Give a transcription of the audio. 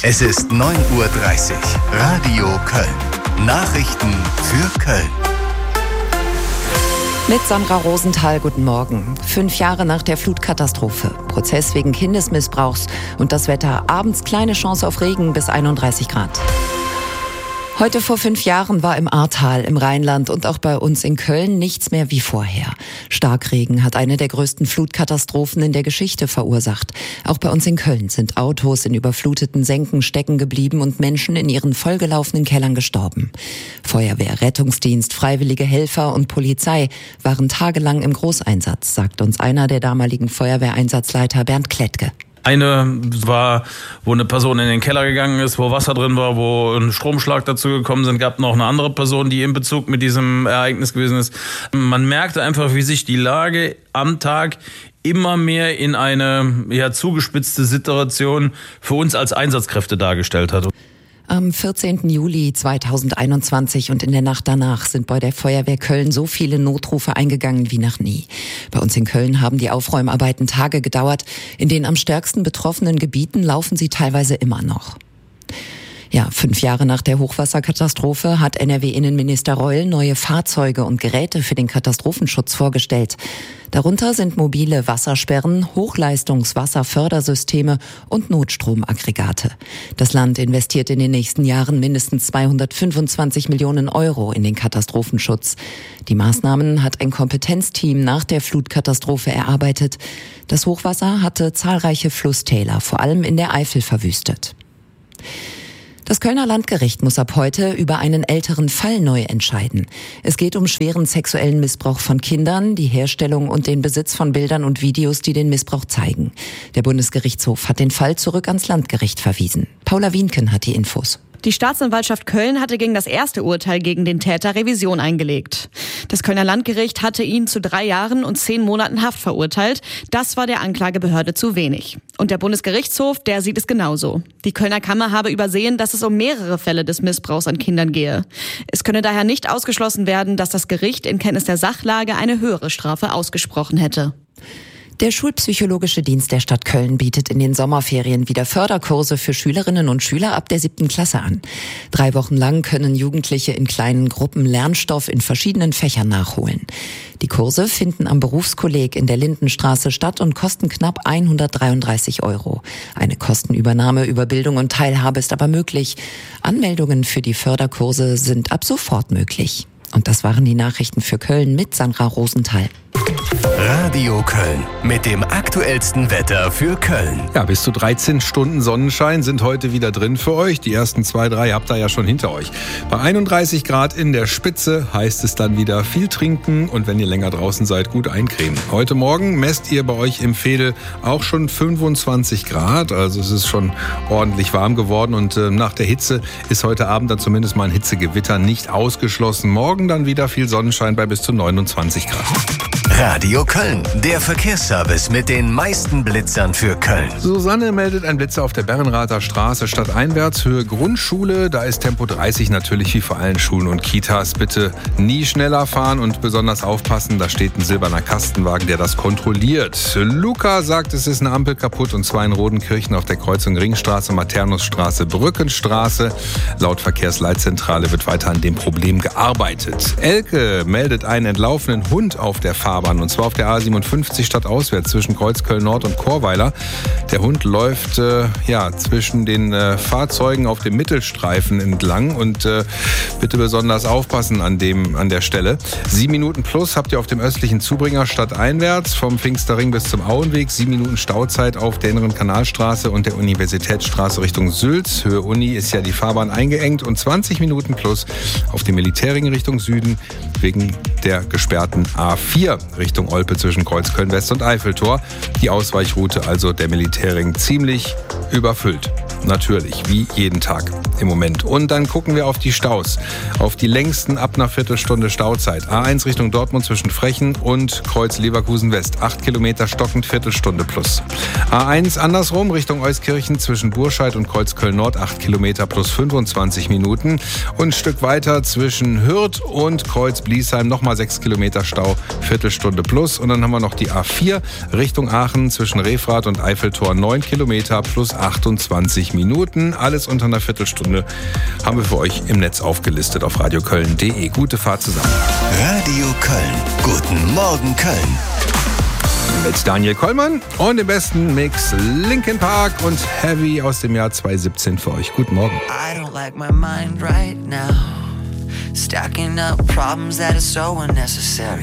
Es ist 9:30 Uhr. Radio Köln. Nachrichten für Köln. Mit Sandra Rosenthal, guten Morgen. 5 Jahre nach der Flutkatastrophe. Prozess wegen Kindesmissbrauchs und das Wetter. Abends kleine Chance auf Regen bis 31 Grad. Heute vor 5 Jahren war im Ahrtal, im Rheinland und auch bei uns in Köln nichts mehr wie vorher. Starkregen hat eine der größten Flutkatastrophen in der Geschichte verursacht. Auch bei uns in Köln sind Autos in überfluteten Senken stecken geblieben und Menschen in ihren vollgelaufenen Kellern gestorben. Feuerwehr, Rettungsdienst, freiwillige Helfer und Polizei waren tagelang im Großeinsatz, sagt uns einer der damaligen Feuerwehreinsatzleiter Bernd Klettke. Eine war, wo eine Person in den Keller gegangen ist, wo Wasser drin war, wo ein Stromschlag dazu gekommen sind. Gab noch eine andere Person, die in Bezug mit diesem Ereignis gewesen ist. Man merkte einfach, wie sich die Lage am Tag immer mehr in eine zugespitzte Situation für uns als Einsatzkräfte dargestellt hat. Am 14. Juli 2021 und in der Nacht danach sind bei der Feuerwehr Köln so viele Notrufe eingegangen wie noch nie. Bei uns in Köln haben die Aufräumarbeiten Tage gedauert. In den am stärksten betroffenen Gebieten laufen sie teilweise immer noch. 5 Jahre nach der Hochwasserkatastrophe hat NRW-Innenminister Reul neue Fahrzeuge und Geräte für den Katastrophenschutz vorgestellt. Darunter sind mobile Wassersperren, Hochleistungswasserfördersysteme und Notstromaggregate. Das Land investiert in den nächsten Jahren mindestens 225 Millionen Euro in den Katastrophenschutz. Die Maßnahmen hat ein Kompetenzteam nach der Flutkatastrophe erarbeitet. Das Hochwasser hatte zahlreiche Flusstäler, vor allem in der Eifel, verwüstet. Das Kölner Landgericht muss ab heute über einen älteren Fall neu entscheiden. Es geht um schweren sexuellen Missbrauch von Kindern, die Herstellung und den Besitz von Bildern und Videos, die den Missbrauch zeigen. Der Bundesgerichtshof hat den Fall zurück ans Landgericht verwiesen. Paula Wienken hat die Infos. Die Staatsanwaltschaft Köln hatte gegen das erste Urteil gegen den Täter Revision eingelegt. Das Kölner Landgericht hatte ihn zu 3 Jahren und 10 Monaten Haft verurteilt. Das war der Anklagebehörde zu wenig. Und der Bundesgerichtshof, der sieht es genauso. Die Kölner Kammer habe übersehen, dass es um mehrere Fälle des Missbrauchs an Kindern gehe. Es könne daher nicht ausgeschlossen werden, dass das Gericht in Kenntnis der Sachlage eine höhere Strafe ausgesprochen hätte. Der Schulpsychologische Dienst der Stadt Köln bietet in den Sommerferien wieder Förderkurse für Schülerinnen und Schüler ab der 7. Klasse an. 3 Wochen lang können Jugendliche in kleinen Gruppen Lernstoff in verschiedenen Fächern nachholen. Die Kurse finden am Berufskolleg in der Lindenstraße statt und kosten knapp 133 €. Eine Kostenübernahme über Bildung und Teilhabe ist aber möglich. Anmeldungen für die Förderkurse sind ab sofort möglich. Und das waren die Nachrichten für Köln mit Sandra Rosenthal. Radio Köln mit dem aktuellsten Wetter für Köln. Ja, bis zu 13 Stunden Sonnenschein sind heute wieder drin für euch. Die ersten 2, 3 habt ihr ja schon hinter euch. Bei 31 Grad in der Spitze heißt es dann wieder viel trinken und wenn ihr länger draußen seid, gut eincremen. Heute Morgen messt ihr bei euch im Veedel auch schon 25 Grad. Also es ist schon ordentlich warm geworden und nach der Hitze ist heute Abend dann zumindest mal ein Hitzegewitter nicht ausgeschlossen. Morgen dann wieder viel Sonnenschein bei bis zu 29 Grad. Radio Köln, der Verkehrsservice mit den meisten Blitzern für Köln. Susanne meldet ein Blitzer auf der Berrenrather Straße stadteinwärts, Höhe Grundschule. Da ist Tempo 30 natürlich wie vor allen Schulen und Kitas. Bitte nie schneller fahren und besonders aufpassen. Da steht ein silberner Kastenwagen, der das kontrolliert. Luca sagt, es ist eine Ampel kaputt und zwar in Rodenkirchen auf der Kreuzung Ringstraße, Maternusstraße, Brückenstraße. Laut Verkehrsleitzentrale wird weiter an dem Problem gearbeitet. Elke meldet einen entlaufenen Hund auf der Fahrbahn. Und zwar auf der A57 stadtauswärts zwischen Kreuzköln-Nord und Chorweiler. Der Hund läuft zwischen den Fahrzeugen auf dem Mittelstreifen entlang und bitte besonders aufpassen an der Stelle. 7 Minuten plus habt ihr auf dem östlichen Zubringer stadteinwärts vom Pfingsterring bis zum Auenweg. 7 Minuten Stauzeit auf der inneren Kanalstraße und der Universitätsstraße Richtung Sülz. Höhe Uni ist ja die Fahrbahn eingeengt und 20 Minuten plus auf dem Militärring Richtung Süden wegen der gesperrten A4 Richtung Olpe zwischen Kreuzköln-West und Eiffeltor. Die Ausweichroute, also der Militärring, ziemlich überfüllt. Natürlich, wie jeden Tag im Moment. Und dann gucken wir auf die Staus. Auf die längsten ab einer Viertelstunde Stauzeit. A1 Richtung Dortmund zwischen Frechen und Kreuz Leverkusen West. 8 Kilometer stockend, Viertelstunde plus. A1 andersrum Richtung Euskirchen zwischen Burscheid und Kreuzköln Nord. 8 Kilometer plus 25 Minuten. Und ein Stück weiter zwischen Hürth und Kreuz Bliesheim nochmal 6 Kilometer Stau. Viertelstunde plus. Und dann haben wir noch die A4 Richtung Aachen zwischen Refrath und Eiffeltor. 9 Kilometer plus 28 Minuten. Alles unter einer Viertelstunde haben wir für euch im Netz aufgelistet auf radioköln.de. Gute Fahrt zusammen. Radio Köln. Guten Morgen Köln. Mit Daniel Kollmann und dem besten Mix Linkin Park und Heavy aus dem Jahr 2017 für euch. Guten Morgen. I don't like my mind right now. Stacking up problems that are so unnecessary.